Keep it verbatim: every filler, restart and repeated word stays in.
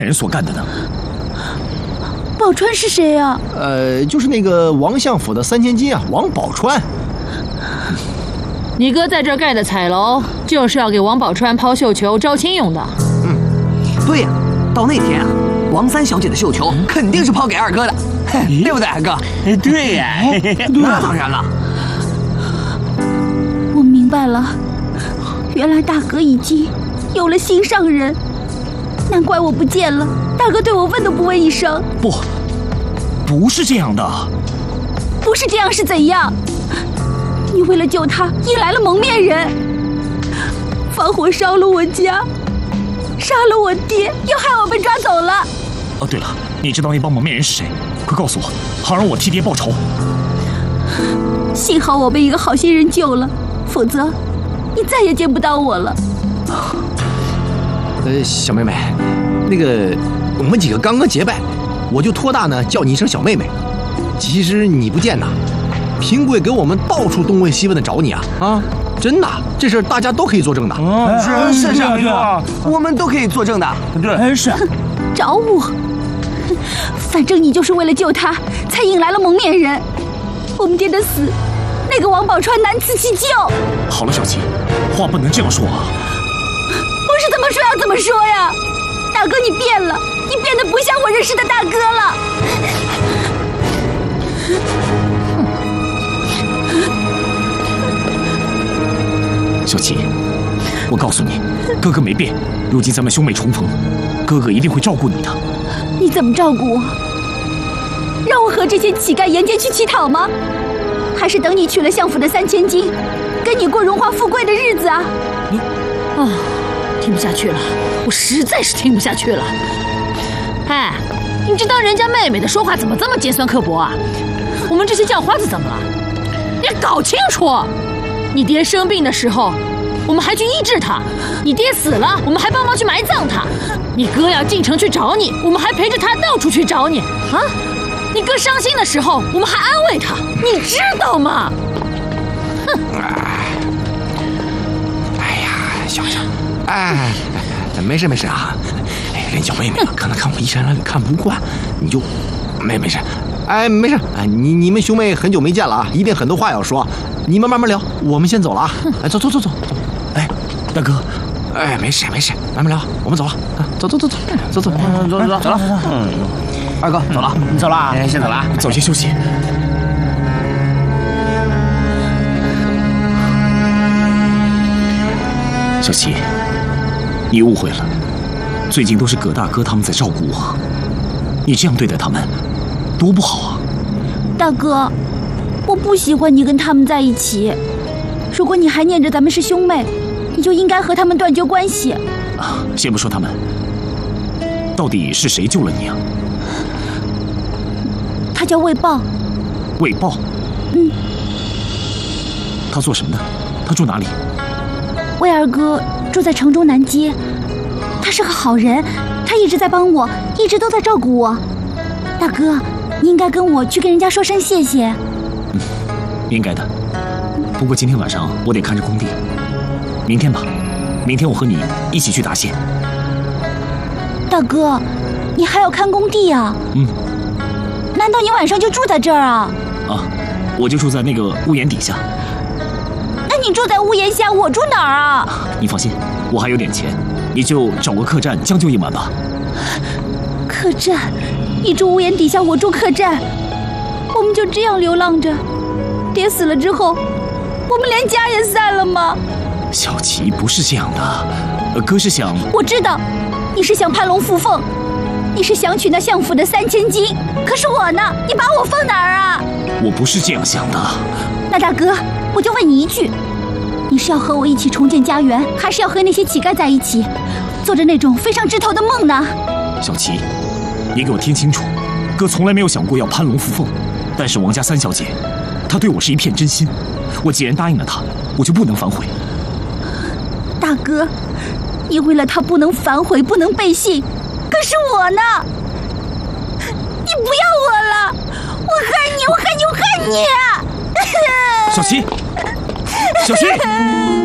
人所干的呢？ 宝钏是谁呀、啊？ 呃，就是那个王相府的三千金啊，王宝钏。 你哥在这儿盖的彩楼，就是要给王宝钏抛绣球招亲用的。 嗯，对呀、啊，到那天啊，王三小姐的绣球肯定是抛给二哥的，对不对，二哥？ 对呀、啊， 那当然了。 我明白了，原来大哥已经有了心上人，难怪我不见了，大哥对我问都不问一声。 不，不是这样的。 不是这样是怎样？你为了救他，引来了蒙面人，放火烧了我家，杀了我爹，又害我被抓走了。 哦，对了，你知道那帮蒙面人是谁？快告诉我，好让我替爹报仇。 幸好我被一个好心人救了，否则你再也见不到我了。 呃，小妹妹，那个我们几个刚刚结拜，我就托大呢叫你一声小妹妹。其实你不见呐，平贵给我们到处东问西问的找你啊啊！真的，这事大家都可以作证的。 嗯，是是是，对啊，我们都可以作证的。 对，是。 找我？反正你就是为了救他，才引来了蒙面人。我们爹的死，那个王宝钏难辞其咎。 好了，小琪，话不能这样说啊。 不是怎么说要怎么说呀？大哥，你变了，你变得不像我认识的大哥了。 小琪，我告诉你，哥哥没变。如今咱们兄妹重逢，哥哥一定会照顾你的。 你怎么照顾我？让我和这些乞丐沿街去乞讨吗？还是等你娶了相府的三千金，跟你过荣华富贵的日子啊？ 你，啊，听不下去了，我实在是听不下去了。哎，你这当人家妹妹的说话怎么这么尖酸刻薄啊？我们这些叫花子怎么了？你搞清楚！你爹生病的时候，我们还去医治他；你爹死了，我们还帮忙去埋葬他；你哥要进城去找你，我们还陪着他到处去找你啊！你哥伤心的时候，我们还安慰他，你知道吗？哼！ 哎呀，小小，哎，没事没事啊。哎，人小妹妹可能看我衣衫褴褛看不惯，你就没没事。哎，没事，哎，你你们兄妹很久没见了啊，一定很多话要说，你们慢慢聊，我们先走了啊。哎，走走走走走。 哎，大哥， 哎，没事没事，慢慢聊，我们走了啊，走走走走走走走走走走了。嗯，二哥走了，你走了，哎，先走了， 早些休息。小琪，你误会了，最近都是葛大哥他们在照顾我，你这样对待他们。多不好啊！ 大哥，我不喜欢你跟他们在一起。如果你还念着咱们是兄妹，你就应该和他们断绝关系。 啊，先不说他们，到底是谁救了你啊？ 他叫魏豹。 魏豹？ 嗯。 他做什么的？他住哪里？ 魏二哥住在城中南街，他是个好人，他一直在帮我，一直都在照顾我。大哥，你应该跟我去跟人家说声谢谢。 嗯，应该的。不过今天晚上我得看着工地，明天吧，明天我和你一起去答谢。 大哥，你还要看工地啊？ 嗯。 难道你晚上就住在这儿啊？ 啊，我就住在那个屋檐底下。 那你住在屋檐下，我住哪儿啊？ 你放心，我还有点钱，你就找个客栈将就一晚吧。 客栈？你住屋檐底下，我住客栈，我们就这样流浪着。爹死了之后，我们连家也散了吗？ 小琪，不是这样的，呃，哥是想…… 我知道，你是想攀龙附凤，你是想娶那相府的三千金。可是我呢？你把我放哪儿啊？ 我不是这样想的。 那大哥，我就问你一句，你是要和我一起重建家园，还是要和那些乞丐在一起，做着那种飞上枝头的梦呢？ 小琪，你给我听清楚，哥从来没有想过要攀龙附凤，但是王家三小姐，她对我是一片真心，我既然答应了她，我就不能反悔。 大哥，你为了她不能反悔，不能背信，可是我呢？你不要我了，我恨你，我恨你，我恨你！ 小琪，小琪。